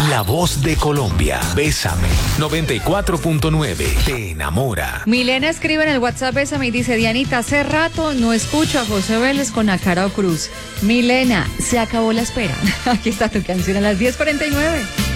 La voz de Colombia. Bésame. 94.9. Te enamora. Milena escribe en el WhatsApp Bésame y dice: Dianita, hace rato no escucho a José Vélez con Acarao Cruz. Milena, se acabó la espera. Aquí está tu canción a las 10:49.